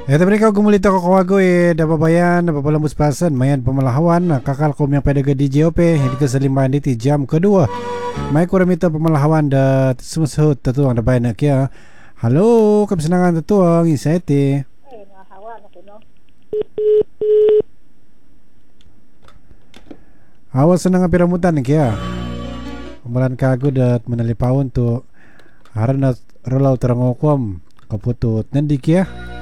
Tapi kau gumulito ko kawago dapabayan, napapalambos pasan, mayan pamalahawan, kakal ko yang pada di JOP, hindi ka sa limbahan diti jam kedua. May kuramito pamalahawan da sumusahot tatuang da bayan na kaya. Halo, kapsenangan tatuang, isete. Awas na nga piramutan kaya. Kamalan kago dat manalipawon to haran na rolaw tarangokom kaputut nandi kaya.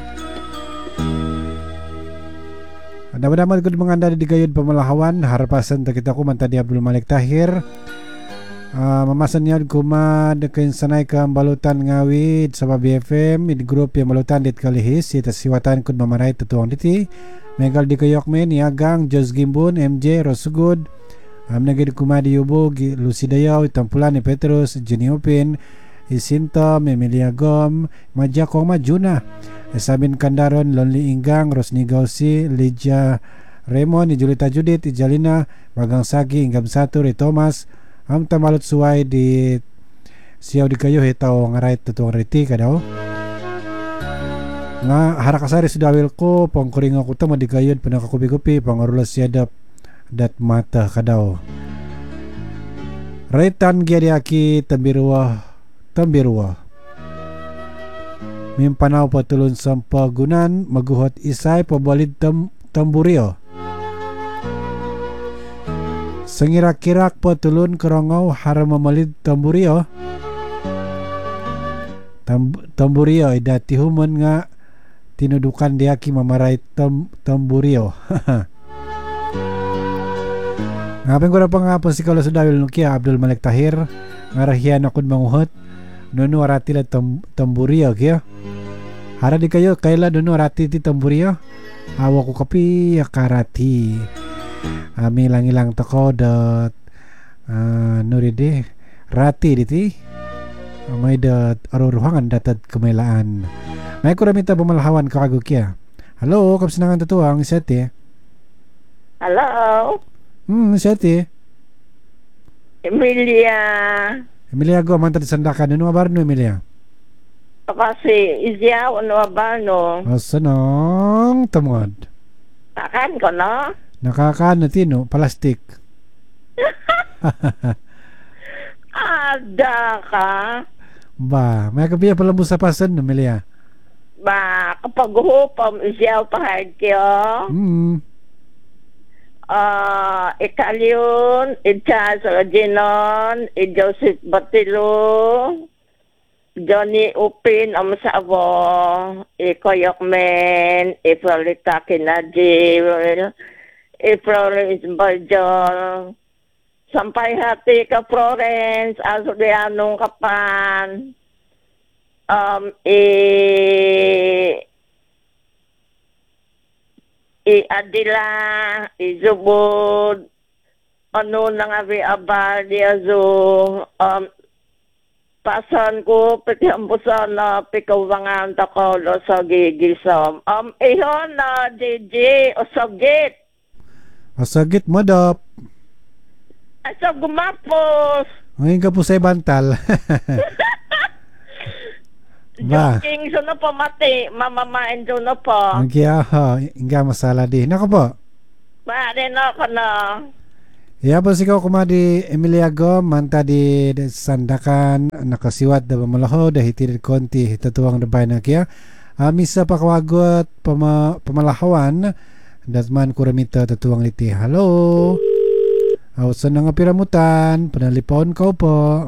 Dapat ko menganda di gayud pamalahawan harapasan ta kita ko man tadi Abdul Malik Tahir. Mamasan yan kuma dekin sanay ka balutan ngawid sa BFM in group yang balutan dit kalihis ita siwatan kun mamaray tutuang diti. Megal di kayok men yagang Jos Gimbun MJ Rosugud. Nagid kuma di Yubo Lucy Dayaw Tampulan ni Petrus Jenny Opin Isinta Emilia Gom Majakong Majuna Sabin Kandaron Lonely Inggang Rosni Gausi Lydia Raymond Julita Judith Ijalina Bagang Sagi Inggam Satu Ray Thomas Am Tamalot Suway di siyaw di kayo hitaw ngaray tutuang riti kadaw nga harakasari sudawil ko pangkuring ako tama di kayo panakakupi-kupi pangarulas siyadap dat mata kadaw Raitan Giadiaki Tambirwa Mimpanaw patulun sampagunan maguhot isay pabalid tamburio Sengirak-kirak patulun kerongaw haram mamalid tamburio tamburio dati human nga tinudukan diaki mamaray tamburio ngapin ko na pa nga po si Kaulo Sudawil Nukia Abdul Malik Tahir ngarahian akong manguhot nono arati la tamburio kaya hara di kayo kaila nono arati ti tamburio awa ko kapi karati ilang toko dot nuride rati diti may dot aruruhangan datat kemailaan may kuramita pamalahawan kakago kya. Halo kapsenangan tutuang sete. Halo sete Emilia go man tadi sandakan ano abar no Emilia kasi izya ano ba no asanong tamod akan ko no nakakaan na tino plastic ada ka ba may kapiya pala mo sa pasan no Emilia ba kapag hupam izya pahad kyo Ikalyon, Charles Rajinon, Joseph Batilo, Johnny Upin Amsavo, Koyok Men, Florita Kinajil, Florence Bajol, sampai hati ke Florence, Asudianong Kapan, Adila, Zubud, ano nang abi abal dia zo, pasan ko pati ambusan na pikawangan takolo sa gigisom. Ihon na DJ Osagit madap. Asa gumapos. Ngayon ka po sa bantal. Ba. Joking so na po mati, mamamain so na po. Kaya inga masala di. Nako po. Ba, din ako na. Ya po sikaw kumadi Emilia Go manta di sandakan nakasiwat da mamalaho da hitirid konti hitatuang da bayan na kaya. Misa pakawagot pamalahawan datman kuramita tatuang liti. Halo. Awasan na nga piramutan. Panalipon ko po.